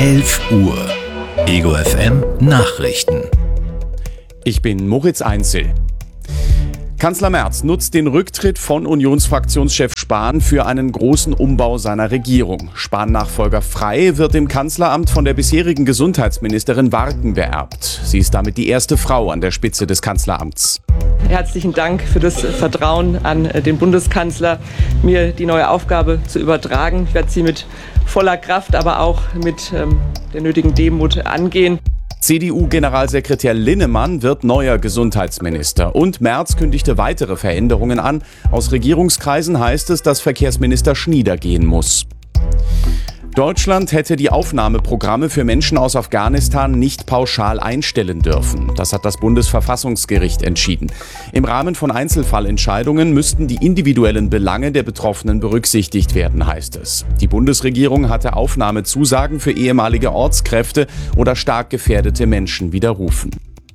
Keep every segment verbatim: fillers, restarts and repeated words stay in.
elf Uhr. Ego F M Nachrichten. Ich bin Moritz Einzel. Kanzler Merz nutzt den Rücktritt von Unionsfraktionschef Spahn für einen großen Umbau seiner Regierung. Spahn-Nachfolger Frey wird im Kanzleramt von der bisherigen Gesundheitsministerin Warken beerbt. Sie ist damit die erste Frau an der Spitze des Kanzleramts. Herzlichen Dank für das Vertrauen an den Bundeskanzler, mir die neue Aufgabe zu übertragen. Ich werde sie mit voller Kraft, aber auch mit ähm, der nötigen Demut angehen. C D U-Generalsekretär Linnemann wird neuer Gesundheitsminister und Merz kündigte weitere Veränderungen an. Aus Regierungskreisen heißt es, dass Verkehrsminister Schnieder gehen muss. Deutschland hätte die Aufnahmeprogramme für Menschen aus Afghanistan nicht pauschal einstellen dürfen. Das hat das Bundesverfassungsgericht entschieden. Im Rahmen von Einzelfallentscheidungen müssten die individuellen Belange der Betroffenen berücksichtigt werden, heißt es. Die Bundesregierung hatte Aufnahmezusagen für ehemalige Ortskräfte oder stark gefährdete Menschen widerrufen.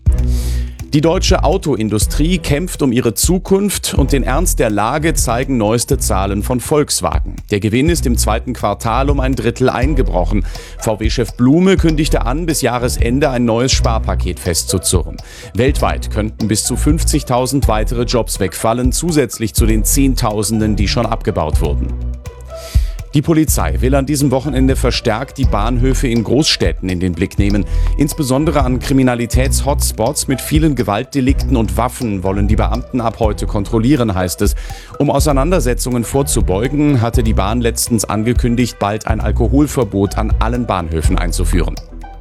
Die deutsche Autoindustrie kämpft um ihre Zukunft und den Ernst der Lage zeigen neueste Zahlen von Volkswagen. Der Gewinn ist im zweiten Quartal um ein Drittel eingebrochen. V W-Chef Blume kündigte an, bis Jahresende ein neues Sparpaket festzuzurren. Weltweit könnten bis zu fünfzigtausend weitere Jobs wegfallen, zusätzlich zu den Zehntausenden, die schon abgebaut wurden. Die Polizei will an diesem Wochenende verstärkt die Bahnhöfe in Großstädten in den Blick nehmen. Insbesondere an Kriminalitäts-Hotspots mit vielen Gewaltdelikten und Waffen wollen die Beamten ab heute kontrollieren, heißt es. Um Auseinandersetzungen vorzubeugen, hatte die Bahn letztens angekündigt, bald ein Alkoholverbot an allen Bahnhöfen einzuführen.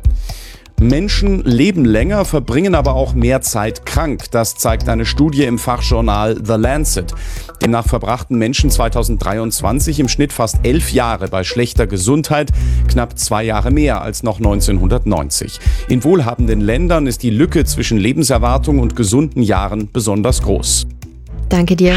Menschen leben länger, verbringen aber auch mehr Zeit krank. Das zeigt eine Studie im Fachjournal The Lancet. Demnach verbrachten Menschen zweitausenddreiundzwanzig im Schnitt fast elf Jahre bei schlechter Gesundheit, knapp zwei Jahre mehr als noch neunzehnhundertneunzig. In wohlhabenden Ländern ist die Lücke zwischen Lebenserwartung und gesunden Jahren besonders groß. Danke dir.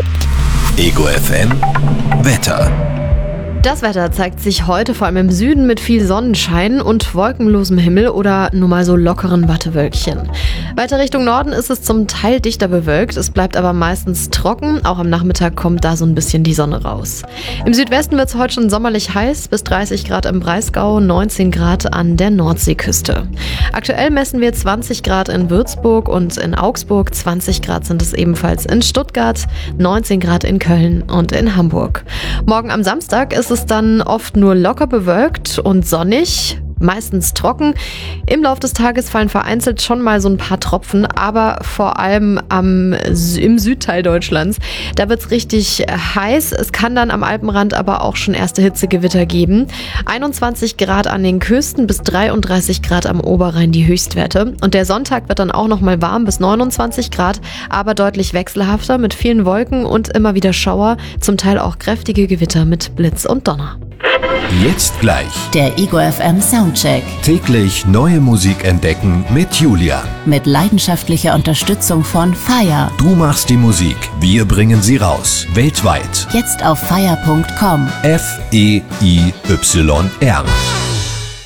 Ego F M Wetter. Das Wetter zeigt sich heute vor allem im Süden mit viel Sonnenschein und wolkenlosem Himmel oder nur mal so lockeren Wattewölkchen. Weiter Richtung Norden ist es zum Teil dichter bewölkt, es bleibt aber meistens trocken, auch am Nachmittag kommt da so ein bisschen die Sonne raus. Im Südwesten wird es heute schon sommerlich heiß, bis dreißig Grad im Breisgau, neunzehn Grad an der Nordseeküste. Aktuell messen wir zwanzig Grad in Würzburg und in Augsburg, zwanzig Grad sind es ebenfalls in Stuttgart, neunzehn Grad in Köln und in Hamburg. Morgen am Samstag ist es dann oft nur locker bewölkt und sonnig, meistens trocken. Im Laufe des Tages fallen vereinzelt schon mal so ein paar Tropfen, aber vor allem am, im Südteil Deutschlands, da wird es richtig heiß. Es kann dann am Alpenrand aber auch schon erste Hitzegewitter geben. einundzwanzig Grad an den Küsten bis dreiunddreißig Grad am Oberrhein die Höchstwerte. Und der Sonntag wird dann auch noch mal warm bis neunundzwanzig Grad, aber deutlich wechselhafter mit vielen Wolken und immer wieder Schauer, zum Teil auch kräftige Gewitter mit Blitz und Donner. Jetzt gleich Der Ego F M Soundcheck. täglich neue Musik entdecken mit Julia. Mit leidenschaftlicher Unterstützung von Fire. Du machst die Musik, wir bringen sie raus. Weltweit. Jetzt auf fire punkt com. F E I Y R.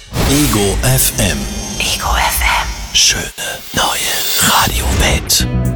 Ego F M. Ego F M. Schöne neue Radiowelt.